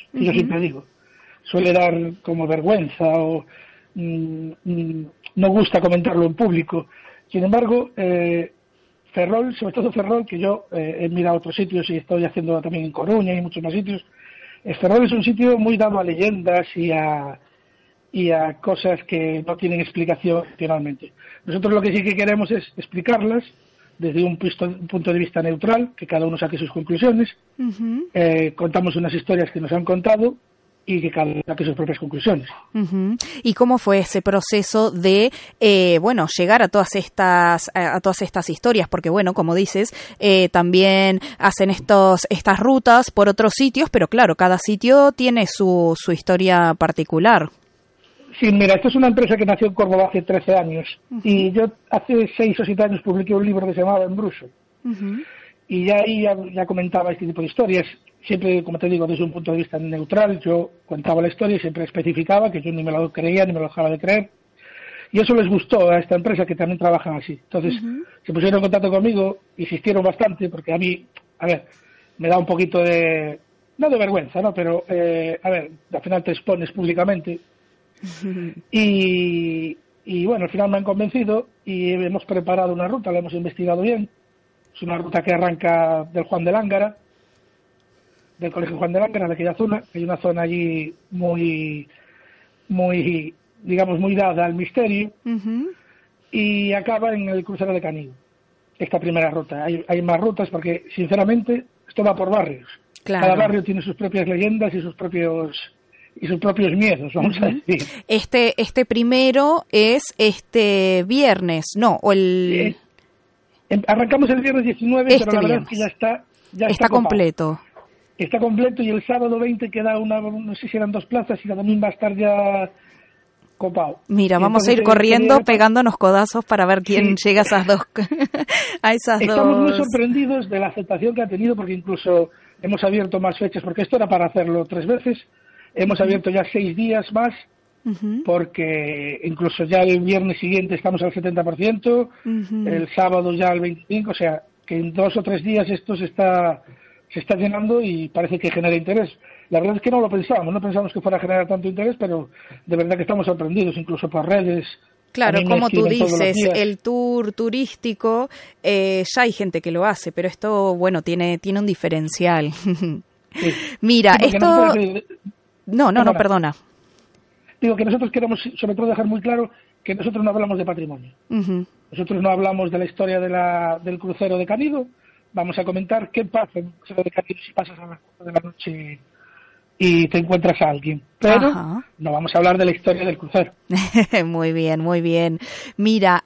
que yo siempre digo. Suele dar como vergüenza o no gusta comentarlo en público. Sin embargo, Ferrol, sobre todo Ferrol, que yo he mirado otros sitios y estoy haciendo también en Coruña y muchos más sitios, Ferrol es un sitio muy dado a leyendas y a cosas que no tienen explicación finalmente. Nosotros lo que sí que queremos es explicarlas desde un punto de vista neutral, que cada uno saque sus conclusiones. Contamos unas historias que nos han contado y que cada uno saque sus propias conclusiones. ¿Y cómo fue ese proceso de, llegar a todas estas historias? Porque, bueno, como dices, también hacen estas rutas por otros sitios, pero claro, cada sitio tiene su historia particular. Sí, mira, esto es una empresa que nació en Córdoba hace 13 años y yo hace 6 o 7 años publiqué un libro que se llamaba Embruxo. Y ya ahí ya comentaba este tipo de historias, siempre, como te digo, desde un punto de vista neutral. Yo contaba la historia y siempre especificaba que yo ni me lo creía ni me lo dejaba de creer. Y eso les gustó a esta empresa, que también trabajan así. Entonces, se pusieron en contacto conmigo, insistieron bastante, porque a mí, me da un poquito de, no de vergüenza, ¿no? Pero, al final te expones públicamente. Y bueno, al final me han convencido y hemos preparado una ruta, la hemos investigado bien. Es una ruta que arranca del Juan de Lángara, del Colegio Juan de Lángara, de aquella zona. Hay una zona allí muy, digamos, muy dada al misterio, y acaba en el crucero de Canido, esta primera ruta. Hay más rutas porque, sinceramente, esto va por barrios. Claro. Cada barrio tiene sus propias leyendas y sus propios miedos, vamos a decir. Este primero es este viernes, ¿no? O el... Arrancamos el viernes 19, pero la verdad es que ya está completo. Está completo, y el sábado 20 queda no sé si eran 2 plazas, y también va a estar ya copado. Mira, vamos a ir corriendo, pegándonos codazos para ver quién llega a esas dos. Estamos muy sorprendidos de la aceptación que ha tenido, porque incluso hemos abierto más fechas, porque esto era para hacerlo 3 veces. Hemos abierto ya 6 días más, porque incluso ya el viernes siguiente estamos al 70%, el sábado ya al 25%, o sea, que en 2 o 3 días esto se está llenando y parece que genera interés. La verdad es que no pensamos que fuera a generar tanto interés, pero de verdad que estamos sorprendidos, incluso por redes. Claro, como tú dices, el tour turístico, ya hay gente que lo hace, pero esto, bueno, tiene un diferencial. Sí. Mira, esto... No, perdona. Digo que nosotros queremos, sobre todo, dejar muy claro que nosotros no hablamos de patrimonio. Nosotros no hablamos de la historia del crucero de Canido. Vamos a comentar qué pasa en el crucero de Canido si pasas a las 4 de la noche y te encuentras a alguien. Pero no vamos a hablar de la historia del crucero. Muy bien, muy bien. Mira,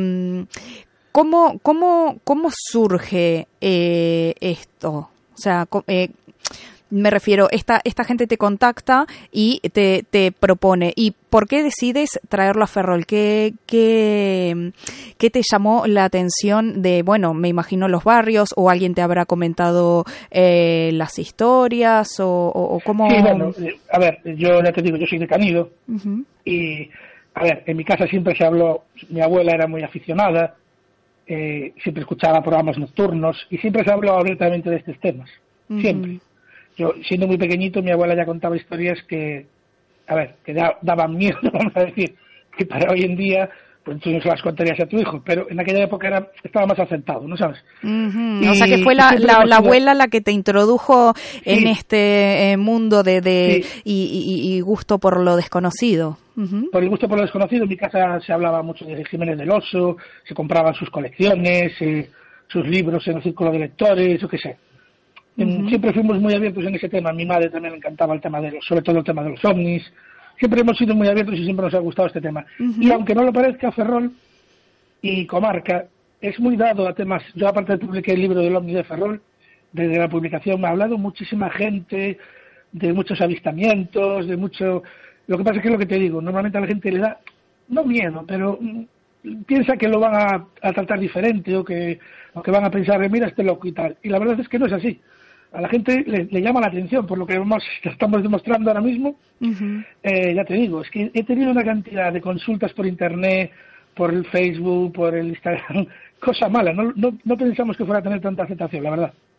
¿cómo surge esto? O sea, me refiero, esta gente te contacta y te propone. ¿Y por qué decides traerlo a Ferrol? ¿Qué te llamó la atención de, bueno, me imagino los barrios, o alguien te habrá comentado las historias, o cómo? Sí, bueno, a ver, yo ya te digo, yo soy de Canido, y, a ver, en mi casa siempre se habló, mi abuela era muy aficionada, siempre escuchaba programas nocturnos, y siempre se habló abiertamente de estos temas, siempre. Yo, siendo muy pequeñito, mi abuela ya contaba historias que daban miedo, vamos a decir, que para hoy en día, pues tú no se las contarías a tu hijo, pero en aquella época estaba más aceptado, ¿no sabes? O sea, que fue la abuela la que te introdujo en este mundo y gusto por lo desconocido. Por el gusto por lo desconocido. En mi casa se hablaba mucho de Jiménez del Oso, se compraban sus colecciones, sus libros en el círculo de lectores, yo qué sé. Siempre fuimos muy abiertos en ese tema. A mi madre también le encantaba el tema sobre todo el tema de los ovnis. Siempre hemos sido muy abiertos y siempre nos ha gustado este tema. Y aunque no lo parezca, Ferrol y comarca es muy dado a temas. Yo, aparte de publicar el libro del ovni de Ferrol, desde la publicación me ha hablado muchísima gente de muchos avistamientos, de mucho... Lo que pasa es que es lo que te digo, normalmente a la gente le da, no miedo, pero piensa que lo van a tratar diferente, o que van a pensar, mira este loco y tal. Y la verdad es que no es así. A la gente le llama la atención, por lo que estamos demostrando ahora mismo. Ya te digo, es que he tenido una cantidad de consultas por internet, por el Facebook, por el Instagram, cosa mala. No pensamos que fuera a tener tanta aceptación, la verdad.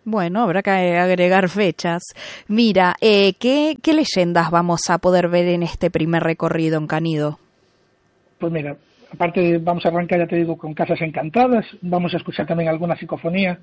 Bueno, habrá que agregar fechas. Mira, ¿qué leyendas vamos a poder ver en este primer recorrido en Canido? Pues mira, aparte vamos a arrancar, ya te digo, con Casas Encantadas, vamos a escuchar también alguna psicofonía,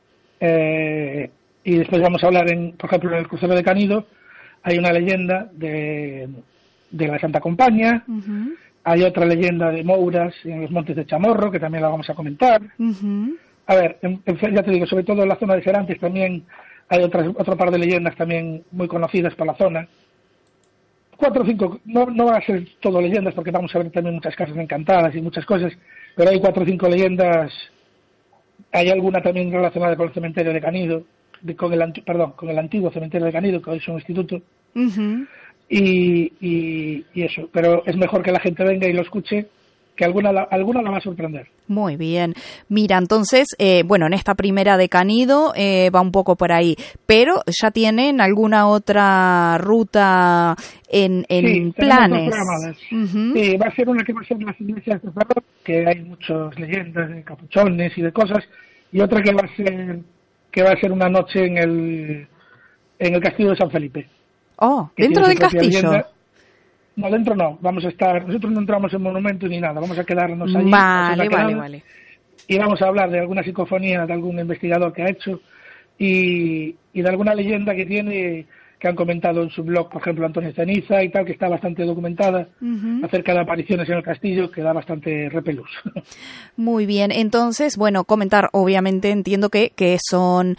y después vamos a hablar, por ejemplo, en el crucero de Canido hay una leyenda de la Santa Compañía, uh-huh. Hay otra leyenda de Mouras en los Montes de Chamorro, que también la vamos a comentar. Uh-huh. A ver, ya te digo, sobre todo en la zona de Serantes también hay otro par de leyendas también muy conocidas por la zona. 4 o 5, no van a ser todo leyendas porque vamos a ver también muchas casas encantadas y muchas cosas, pero hay 4 o 5 leyendas. Hay alguna también relacionada con el cementerio de Canido, con el antiguo cementerio de Canido, que hoy es un instituto. Uh-huh. Y eso, pero es mejor que la gente venga y lo escuche, que alguna la va a sorprender. Muy bien. Mira, entonces, en esta primera de Canido va un poco por ahí, pero ¿ya tienen alguna otra ruta en planes? Uh-huh. Sí, va a ser una que va a ser en las iglesias de Ferrol, que hay muchas leyendas de capuchones y de cosas, y otra que va a ser una noche en el castillo de San Felipe. Oh, dentro del castillo. Leyenda. No, dentro no, vamos a estar, nosotros no entramos en monumentos ni nada, vamos a quedarnos allí. Vale. Y vamos a hablar de alguna psicofonía de algún investigador que ha hecho y de alguna leyenda que tiene, que han comentado en su blog, por ejemplo, Antonio Ceniza y tal, que está bastante documentada, uh-huh. Acerca de apariciones en el castillo, que da bastante repelús. Muy bien, entonces, comentar, obviamente entiendo que son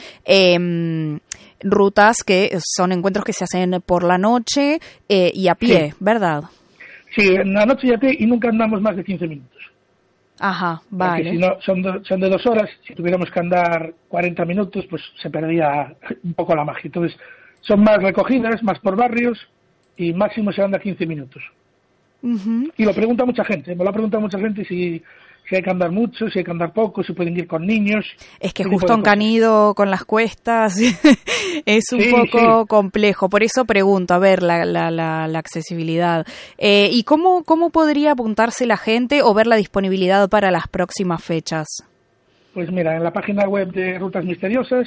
rutas que son encuentros que se hacen por la noche y a pie, sí. ¿Verdad? Sí, en la noche y a pie, y nunca andamos más de 15 minutos. Ajá, vale. Porque si no, son de 2 horas, si tuviéramos que andar 40 minutos, pues se perdía un poco la magia. Entonces, son más recogidas, más por barrios, y máximo se anda 15 minutos. Uh-huh. Y lo pregunta mucha gente, me lo ha preguntado mucha gente si hay que andar mucho, si hay que andar poco, si pueden ir con niños. Es que justo en Canido, con las cuestas, es un poco complejo. Por eso pregunto, a ver, la accesibilidad. ¿Y cómo podría apuntarse la gente o ver la disponibilidad para las próximas fechas? Pues mira, en la página web de Rutas Misteriosas,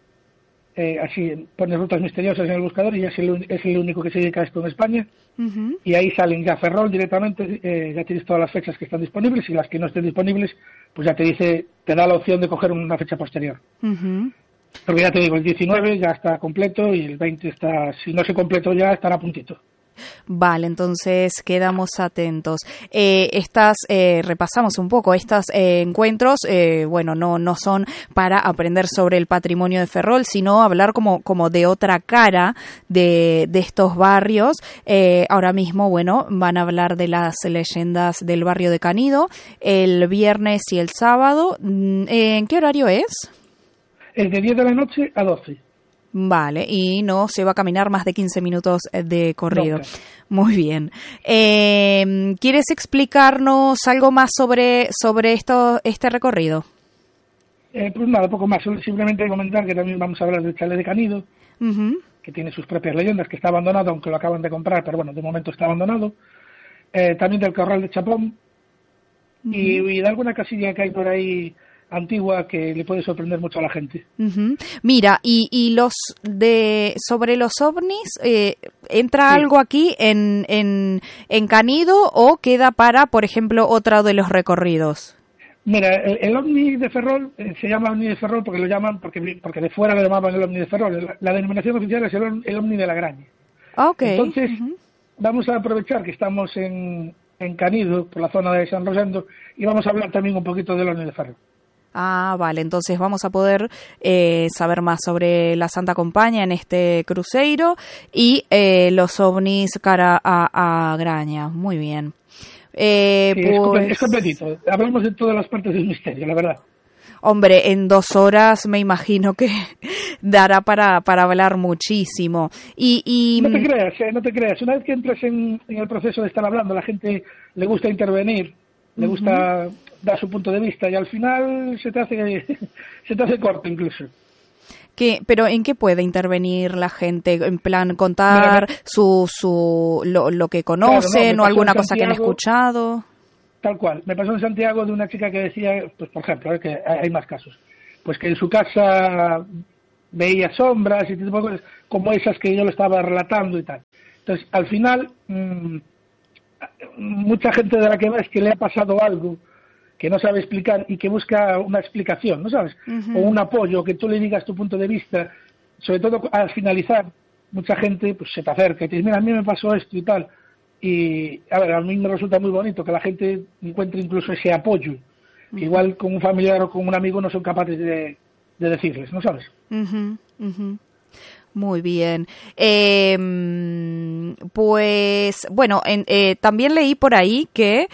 así pones Rutas Misteriosas en el buscador y es el único que se dedica a esto en España. Uh-huh. Y ahí salen ya Ferrol directamente, ya tienes todas las fechas que están disponibles, y las que no estén disponibles, pues ya te da la opción de coger una fecha posterior. Uh-huh. Porque ya te digo, el 19 ya está completo y el 20 está, si no se completó ya, estará a puntito. Vale, entonces quedamos atentos. Repasamos un poco estos encuentros, no son para aprender sobre el patrimonio de Ferrol, sino hablar como de otra cara de estos barrios. Ahora mismo, van a hablar de las leyendas del barrio de Canido el viernes y el sábado. ¿En qué horario es? Es de 10 de la noche a 12. Vale, y no se va a caminar más de 15 minutos de corrido. No. Muy bien. ¿Quieres explicarnos algo más sobre este recorrido? Pues nada, poco más. Simplemente comentar que también vamos a hablar del chalet de Canido, uh-huh. Que tiene sus propias leyendas, que está abandonado, aunque lo acaban de comprar, pero de momento está abandonado. También del Corral de Chapón, uh-huh. y de alguna casilla que hay por ahí antigua que le puede sorprender mucho a la gente. Uh-huh. Mira, y sobre los ovnis, ¿entra algo aquí en Canido o queda para, por ejemplo, otro de los recorridos? Mira, el ovni de Ferrol se llama ovni de Ferrol porque lo llaman, porque de fuera lo llamaban el ovni de Ferrol. La denominación oficial es el ovni de la Graña. Okay. Entonces, uh-huh. Vamos a aprovechar que estamos en Canido, por la zona de San Rosendo, y vamos a hablar también un poquito del ovni de Ferrol. Ah, vale, entonces vamos a poder saber más sobre la Santa Compañía en este cruceiro y los ovnis cara a Graña. Muy bien. Es completito. Hablamos de todas las partes del misterio, la verdad. Hombre, en 2 horas me imagino que dará para hablar muchísimo. No te creas. Una vez que entres en el proceso de estar hablando, la gente le gusta intervenir, le gusta dar su punto de vista y al final se te hace corto incluso. ¿Pero en qué puede intervenir la gente? En plan, contar lo que conocen, o alguna cosa que han escuchado. Tal cual. Me pasó en Santiago de una chica que decía, pues por ejemplo, que hay más casos, pues que en su casa veía sombras y tipo de cosas como esas que yo le estaba relatando y tal. Entonces, al final, mucha gente de la que va es que le ha pasado algo que no sabe explicar y que busca una explicación, ¿no sabes? O un apoyo, que tú le digas tu punto de vista, sobre todo al finalizar, mucha gente pues se te acerca y te dice, mira, a mí me pasó esto y tal. Y, a ver, a mí me resulta muy bonito que la gente encuentre incluso ese apoyo. Igual con un familiar o con un amigo no son capaces de decirles, ¿no sabes? Muy bien. Pues, bueno, también leí por ahí que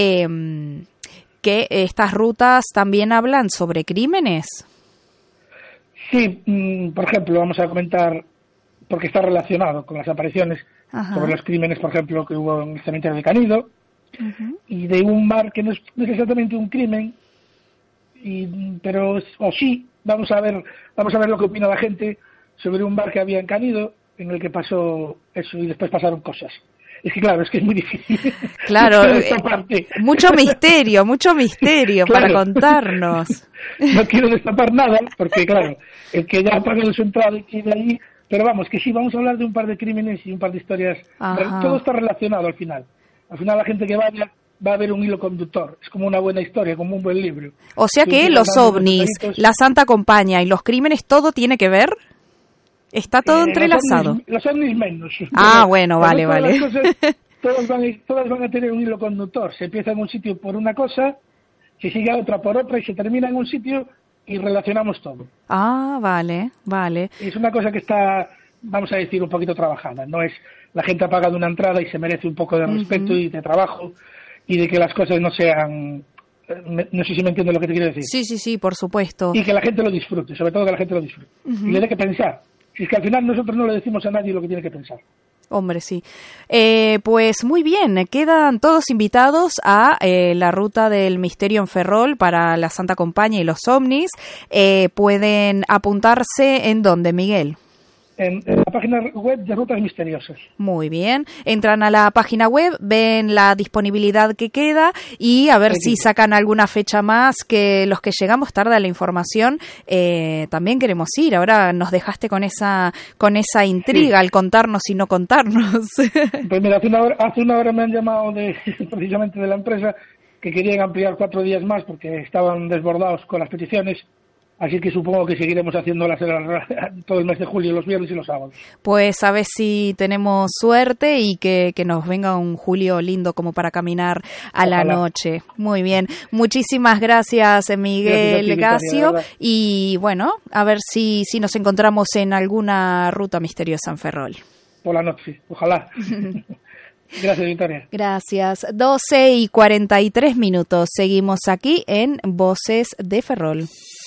estas rutas también hablan sobre crímenes. Sí, por ejemplo, vamos a comentar, porque está relacionado con las apariciones, sobre los crímenes, por ejemplo, que hubo en el cementerio de Canido, y de un bar que no es exactamente un crimen, pero sí, vamos a ver lo que opina la gente sobre un bar que había en Canido, en el que pasó eso y después pasaron cosas. Es que claro, es que es muy difícil. Claro, mucho misterio claro, para contarnos. No quiero destapar nada, porque claro, el que ya ha pagado su entrada y quiere ahí, pero vamos, que sí, vamos a hablar de un par de crímenes y un par de historias. Todo está relacionado al final. Al final la gente que vaya va a haber un hilo conductor. Es como una buena historia, como un buen libro. O sea que los ovnis, la Santa Compañía y los crímenes, ¿todo tiene que ver? Está todo entrelazado. Los ovnis menos. Bueno, vale. Todas van a tener un hilo conductor. Se empieza en un sitio por una cosa, se sigue a otra por otra y se termina en un sitio y relacionamos todo. Vale. Es una cosa que está, vamos a decir, un poquito trabajada. No es la gente ha pagado una entrada y se merece un poco de respeto y de trabajo y de que las cosas no sean... No sé si me entiendo lo que te quiero decir. Sí, por supuesto. Y que la gente lo disfrute, sobre todo que la gente lo disfrute. Y le dé que pensar. Si es que al final nosotros no le decimos a nadie lo que tiene que pensar. Hombre, sí. Pues muy bien, quedan todos invitados a la ruta del misterio en Ferrol para la Santa Compañía y los ovnis. Pueden apuntarse ¿en dónde, Miguel? En la página web de Rutas Misteriosas. Muy bien. Entran a la página web, ven la disponibilidad que queda y a ver si sacan alguna fecha más, que los que llegamos tarde a la información también queremos ir. Ahora nos dejaste con esa intriga al contarnos y no contarnos. Pues mira, hace una hora me han llamado precisamente de la empresa que querían ampliar 4 días más porque estaban desbordados con las peticiones. Así que supongo que seguiremos haciéndolas todo el mes de julio, los viernes y los sábados. Pues a ver si tenemos suerte y que nos venga un julio lindo como para caminar a la noche. Muy bien. Muchísimas gracias, Miguel Gacio. Y bueno, a ver si nos encontramos en alguna ruta misteriosa en Ferrol. Por la noche, ojalá. Gracias, Victoria. Gracias. 12:43. Seguimos aquí en Voces de Ferrol.